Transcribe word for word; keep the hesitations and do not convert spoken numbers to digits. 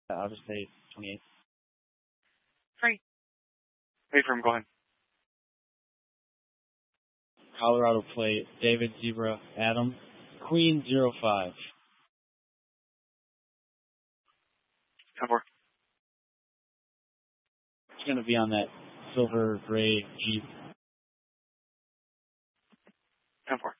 I'll just say twenty-eight. Three. Wait for him. Go ahead. Colorado plate, David Zebra Adam, Queen zero five. ten four. It's going to be on that silver gray Jeep. ten four.